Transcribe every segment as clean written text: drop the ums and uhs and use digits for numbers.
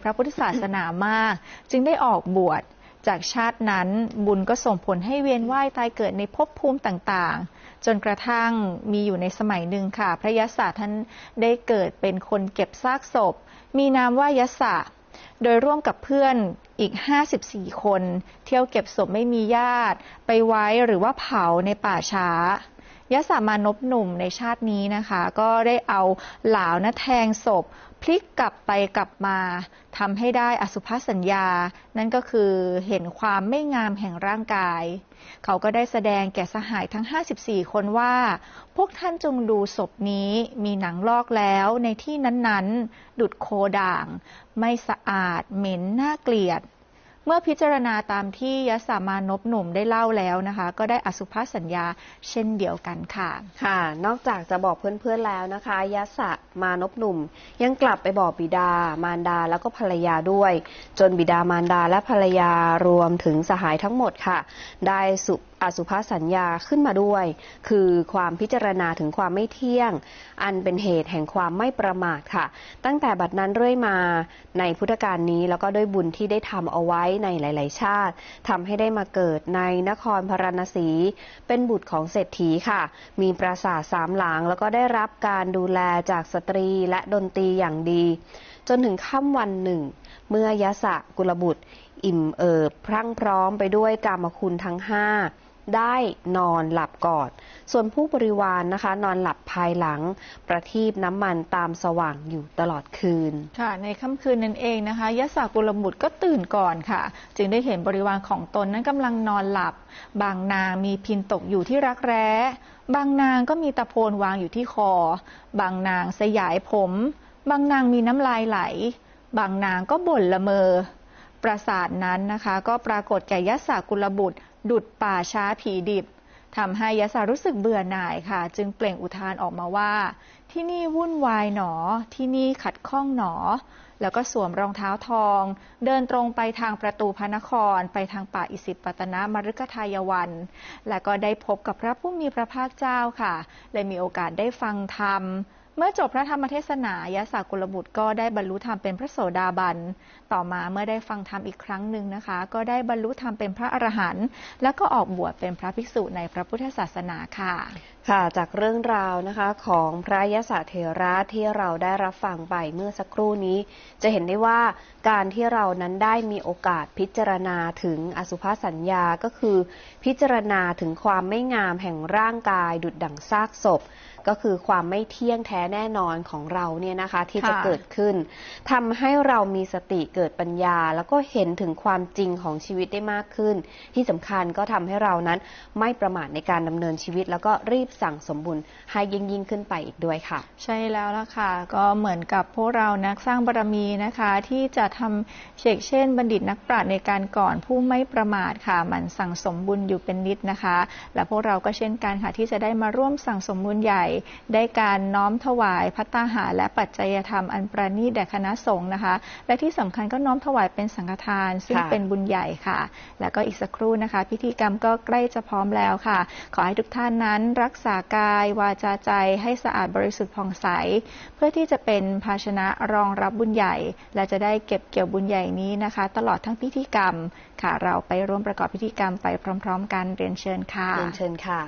พระพุทธศาสนามากจึงได้ออกบวชจากชาตินั้นบุญก็ส่งผลให้เวียนว่ายตายเกิดในภพภูมิต่างๆจนกระทั่งมีอยู่ในสมัยหนึ่งค่ะพระยศท่านได้เกิดเป็นคนเก็บซากศพมีนามว่ายศโดยร่วมกับเพื่อนอีก54คนเที่ยวเก็บศพไม่มีญาติไปไว้หรือว่าเผาในป่าช้ายศมานพหนุ่มในชาตินี้นะคะก็ได้เอาหลาวแทงศพพลิกกลับไปกลับมาทำให้ได้อสุภสัญญานั่นก็คือเห็นความไม่งามแห่งร่างกายเขาก็ได้แสดงแก่สหายทั้ง54คนว่าพวกท่านจงดูศพนี้มีหนังลอกแล้วในที่นั้นๆดุจโคด่างไม่สะอาดเหม็นน่าเกลียดเมื่อพิจารณาตามที่ยศมานพหนุ่มได้เล่าแล้วนะคะก็ได้อสุภสัญญาเช่นเดียวกันค่ะค่ะนอกจากจะบอกเพื่อนๆแล้วนะคะยศมานพหนุ่มยังกลับไปบอกบิดามารดาแล้วก็ภรรยาด้วยจนบิดามารดาและภรรยารวมถึงสหายทั้งหมดค่ะได้อสุภสัญญาขึ้นมาด้วยคือความพิจารณาถึงความไม่เที่ยงอันเป็นเหตุแห่งความไม่ประมาทค่ะตั้งแต่บัดนั้นเรื่อยมาในพุทธกาลนี้แล้วก็ด้วยบุญที่ได้ทำเอาไว้ในหลายๆชาติทำให้ได้มาเกิดในนครพาราณสีเป็นบุตรของเศรษฐีค่ะมีปราสาท3 หลังแล้วก็ได้รับการดูแลจากสตรีและดนตรีอย่างดีจนถึงค่ำวันหนึ่งเมื่อยศกุลบุตรอิ่มเอิบพรั่งพร้อมไปด้วยกามคุณทั้ง5ได้นอนหลับก่อนส่วนผู้บริวารนะคะนอนหลับภายหลังประทีปน้ำมันตามสว่างอยู่ตลอดคืนค่ะในค่ำคืนนั้นเองนะคะยศกุลบุตรก็ตื่นก่อนค่ะจึงได้เห็นบริวารของตนนั้นกำลังนอนหลับบางนางมีพินตกอยู่ที่รักแร้บางนางก็มีตะโพนวางอยู่ที่คอบางนางสยายผมบางนางมีน้ำลายไหลบางนางก็บ่นละเมอปราสาทนั้นนะคะก็ปรากฏแก่ยศกุลบุตรดุจป่าช้าผีดิบทำให้ยศรู้สึกเบื่อหน่ายค่ะจึงเปล่งอุทานออกมาว่าที่นี่วุ่นวายหนอที่นี่ขัดข้องหนอแล้วก็สวมรองเท้าทองเดินตรงไปทางประตูพระนครไปทางป่าอิสิปตนมฤคทายวันและก็ได้พบกับพระผู้มีพระภาคเจ้าค่ะเลยมีโอกาสได้ฟังธรรมเมื่อจบพระธรรมเทศนายศกุลบุตรก็ได้บรรลุธรรมเป็นพระโสดาบันต่อมาเมื่อได้ฟังธรรมอีกครั้งหนึ่งนะคะก็ได้บรรลุธรรมเป็นพระอรหันต์แล้วก็ออกบวชเป็นพระภิกษุในพระพุทธศาสนาค่ะค่ะจากเรื่องราวนะคะของพระยศเถระที่เราได้รับฟังไปเมื่อสักครู่นี้จะเห็นได้ว่าการที่เรานั้นได้มีโอกาสพิจารณาถึงอสุภสัญญาก็คือพิจารณาถึงความไม่งามแห่งร่างกายดุจดั่งซากศพก็คือความไม่เที่ยงแท้แน่นอนของเราเนี่ยนะคะที่จะเกิดขึ้นทำให้เรามีสติเกิดปัญญาแล้วก็เห็นถึงความจริงของชีวิตได้มากขึ้นที่สำคัญก็ทำให้เรานั้นไม่ประมาทในการดำเนินชีวิตแล้วก็รีบสั่งสมบุญให้ยิ่งขึ้นไปอีกด้วยค่ะใช่แล้วล่ะค่ะก็เหมือนกับพวกเรานักสร้างบารมีนะคะที่จะทำเช่นบัณฑิตนักปราชญ์ในการก่อนผู้ไม่ประมาทค่ะมันสั่งสมบุญอยู่เป็นนิดนะคะและพวกเราก็เช่นกันค่ะที่จะได้มาร่วมสั่งสมบุญใหญ่ได้การน้อมถวายภัตตาหารและปัจจัยธรรมอันประณีตแด่คณะสงฆ์นะคะและที่สำคัญก็น้อมถวายเป็นสังฆทานซึ่งเป็นบุญใหญ่ค่ะแล้วก็อีกสักครู่นะคะพิธีกรรมก็ใกล้จะพร้อมแล้วค่ะขอให้ทุกท่านนั้นรักษากายวาจาใจให้สะอาดบริสุทธิ์ผ่องใสเพื่อที่จะเป็นภาชนะรองรับบุญใหญ่และจะได้เก็บเกี่ยวบุญใหญ่นี้นะคะตลอดทั้งพิธีกรรมค่ะเราไปร่วมประกอบพิธีกรรมไปพร้อมๆกันเรียนเชิญค่ะเรียนเชิญค่ะ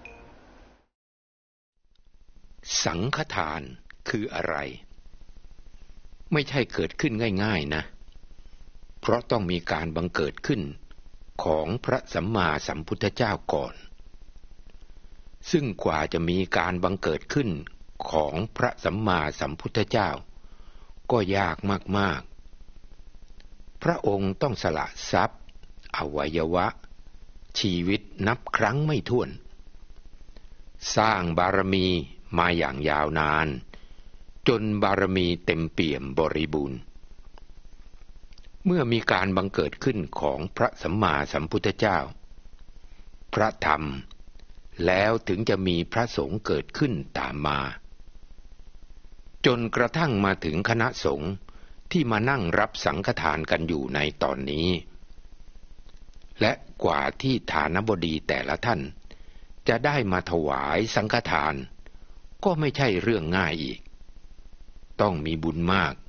สังฆทานคืออะไรไม่ใช่เกิดขึ้นง่ายๆนะเพราะต้องมีการบังเกิดขึ้นของพระสัมมาสัมพุทธเจ้าก่อนซึ่งกว่าจะมีการบังเกิดขึ้นของพระสัมมาสัมพุทธเจ้าก็ยากมากๆพระองค์ต้องสละทรัพย์อวัยวะชีวิตนับครั้งไม่ถ้วนสร้างบารมีมาอย่างยาวนานจนบารมีเต็มเปี่ยมบริบูรณ์เมื่อมีการบังเกิดขึ้นของพระสัมมาสัมพุทธเจ้าพระธรรมแล้วถึงจะมีพระสงฆ์เกิดขึ้นตามมาจนกระทั่งมาถึงคณะสงฆ์ที่มานั่งรับสังฆทานกันอยู่ในตอนนี้และกว่าที่ฐานบดีแต่ละท่านจะได้มาถวายสังฆทานก็ไม่ใช่เรื่องง่ายอีกต้องมีบุญมาก